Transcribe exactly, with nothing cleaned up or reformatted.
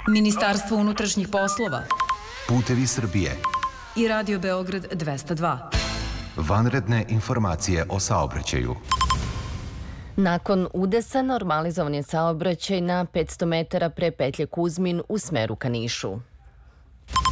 Ministarstvo unutrašnjih poslova, Putevi Srbije i Radio Beograd dvesta dva. Vanredne informacije o saobraćaju. Nakon udesa normalizovan je saobraćaj na petsto metara pre petlje Kuzmin u smeru ka Nišu.